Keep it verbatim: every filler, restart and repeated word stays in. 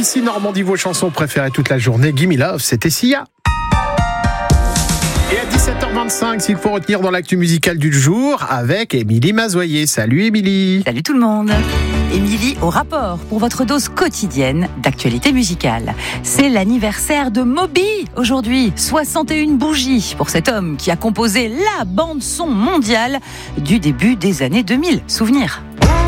Ici Normandie, vos chansons préférées toute la journée. Gimme Love, c'était Sia. Et à dix-sept heures vingt-cinq, s'il faut retenir dans l'actu musicale du jour, avec Émilie Mazoyer. Salut Émilie. Salut tout le monde. Émilie au rapport pour votre dose quotidienne d'actualité musicale. C'est l'anniversaire de Moby aujourd'hui. soixante et une bougies pour cet homme qui a composé la bande-son mondiale du début des années deux mille. Souvenir.